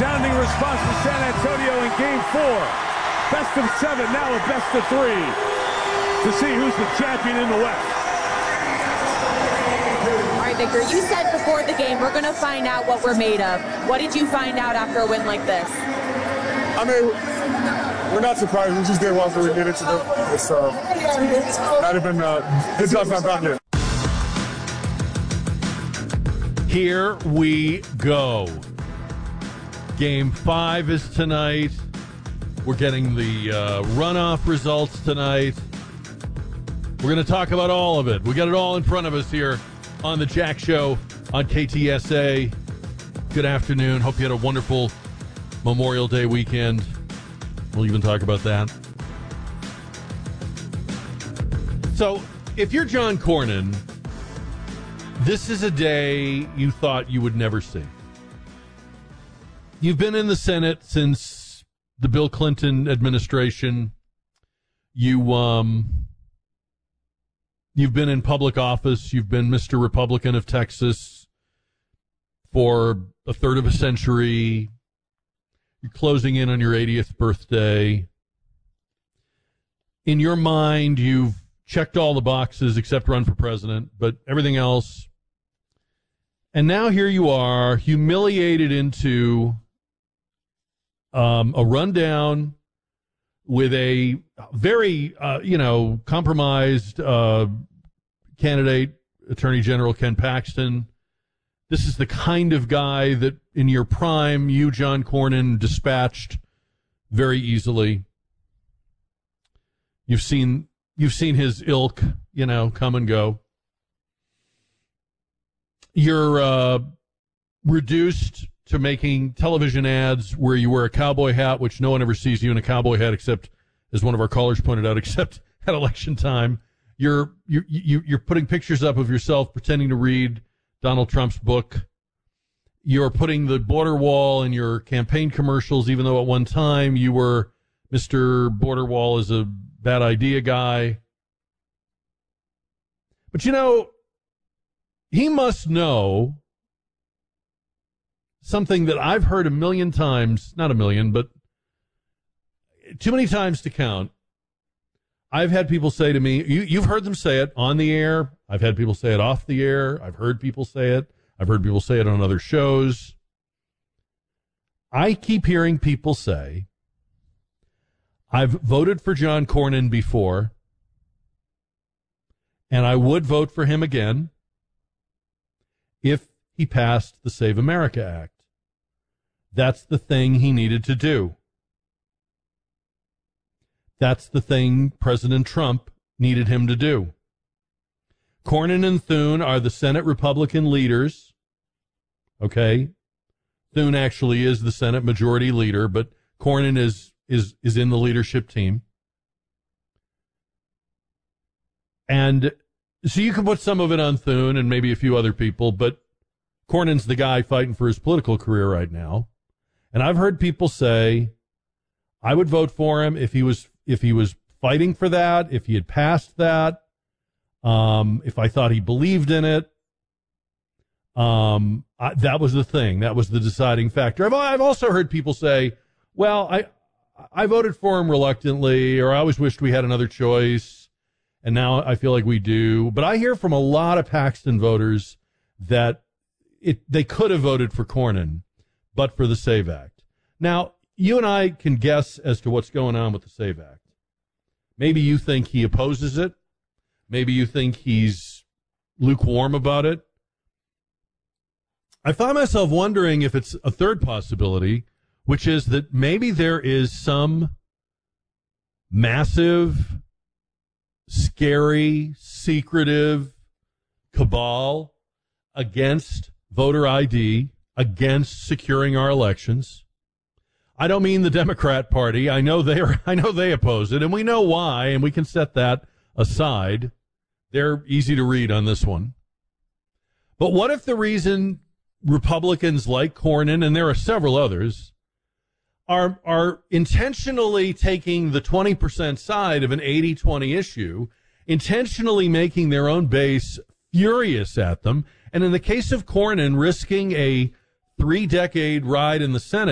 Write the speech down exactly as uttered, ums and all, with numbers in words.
Resounding response from San Antonio in game four. Best of seven, now a best of three to see who's the champion in the West. All right, Victor, you said before the game we're going to find out what we're made of. What did you find out after a win like this? I mean, we're not surprised. We just did what we needed to do. It's uh, not even, uh, the job's not done yet. Here we go. Game five is tonight. We're getting the uh, runoff results tonight. We're going to talk about all of it. We got it all in front of us here on the Jack Show on K T S A. Good afternoon. Hope you had a wonderful Memorial Day weekend. We'll even talk about that. So, if you're John Cornyn, this is a day you thought you would never see. You've been in the Senate since the Bill Clinton administration. You, um, you've been in public office. You've been Mister Republican of Texas for a third of a century. You're closing in on your eightieth birthday. In your mind, you've checked all the boxes except run for president, but everything else. And now here you are, humiliated into um, a rundown with a very, uh, you know, compromised uh, candidate, Attorney General Ken Paxton. This is the kind of guy that in your prime, you, John Cornyn, dispatched very easily. You've seen you've seen his ilk, you know, come and go. You're uh, reduced to making television ads where you wear a cowboy hat, which no one ever sees you in a cowboy hat, except, as one of our callers pointed out, except at election time. You're you you you're putting pictures up of yourself pretending to read Donald Trump's book. You're putting the border wall in your campaign commercials, even though at one time you were Mister Border Wall is a bad idea guy. But, you know, he must know something that I've heard a million times, not a million, but too many times to count. I've had people say to me, you, you've heard them say it on the air. I've had people say it off the air. I've heard people say it. I've heard people say it on other shows. I keep hearing people say, I've voted for John Cornyn before, and I would vote for him again if he passed the Save America Act. That's the thing he needed to do. That's the thing President Trump needed him to do. Cornyn and Thune are the Senate Republican leaders. Okay? Thune actually is the Senate Majority Leader, but Cornyn is, is, is in the leadership team. And so you can put some of it on Thune and maybe a few other people, but Cornyn's the guy fighting for his political career right now. And I've heard people say, I would vote for him if he was if he was fighting for that, if he had passed that, um, if I thought he believed in it. Um, I, that was the thing. That was the deciding factor. I've, I've also heard people say, well, I I voted for him reluctantly, or I always wished we had another choice, and now I feel like we do. But I hear from a lot of Paxton voters that it they could have voted for Cornyn, but for the SAVE Act. Now, you and I can guess as to what's going on with the SAVE Act. Maybe you think he opposes it. Maybe you think he's lukewarm about it. I find myself wondering if it's a third possibility, which is that maybe there is some massive, scary, secretive cabal against voter I D, against securing our elections. I don't mean the Democrat Party. I know they are, I know they oppose it, and we know why, and we can set that aside. They're easy to read on this one. But what if the reason Republicans like Cornyn, and there are several others, are are intentionally taking the twenty percent side of an eighty twenty issue, intentionally making their own base furious at them, and in the case of Cornyn, risking a three-decade ride in the Senate